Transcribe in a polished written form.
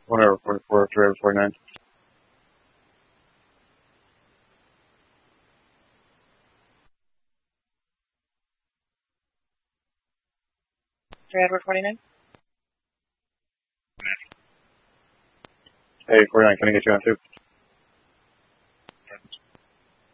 Whatever, 44, 349. Edward 49. Hey, 49, can I get you on too?